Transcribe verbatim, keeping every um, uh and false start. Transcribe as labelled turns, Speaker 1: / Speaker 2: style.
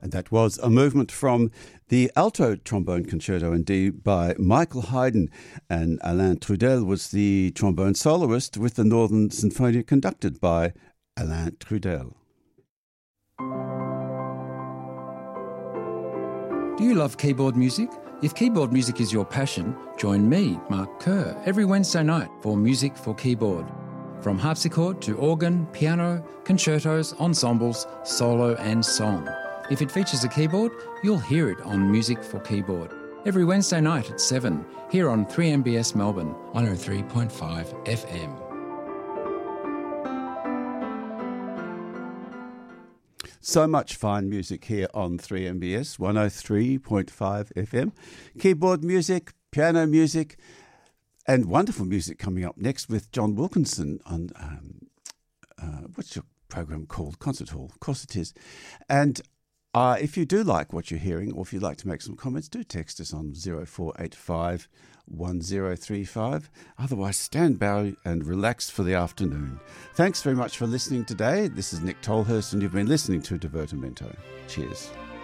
Speaker 1: And that was a movement from the Alto Trombone Concerto in D by Michael Haydn, and Alain Trudel was the trombone soloist with the Northern Sinfonia conducted by Alain Trudel.
Speaker 2: Do you love keyboard music? If keyboard music is your passion, join me, Mark Kerr, every Wednesday night for Music for Keyboard. From harpsichord to organ, piano, concertos, ensembles, solo and song. If it features a keyboard, you'll hear it on Music for Keyboard. Every Wednesday night at seven, here on three M B S Melbourne, one oh three point five F M.
Speaker 1: So much fine music here on three M B S, one oh three point five F M. Keyboard music, piano music, and wonderful music coming up next with John Wilkinson on, um, uh, what's your program called? Concert Hall. Of course it is. And Uh, if you do like what you're hearing, or if you'd like to make some comments, do text us on zero four eight five one zero three five. Otherwise, stand by and relax for the afternoon. Thanks very much for listening today. This is Nick Tolhurst, and you've been listening to Divertimento. Cheers.